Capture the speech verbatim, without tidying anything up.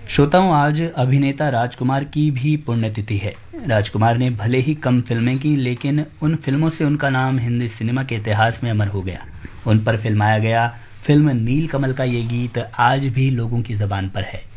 श्रोताओं, आज अभिनेता राजकुमार की भी पुण्यतिथि है। राजकुमार ने भले ही कम फिल्में की, लेकिन उन फिल्मों से उनका नाम हिंदी सिनेमा के इतिहास में अमर हो गया। उन पर फिल्माया गया फिल्म नील कमल का ये गीत आज भी लोगों की जबान पर है।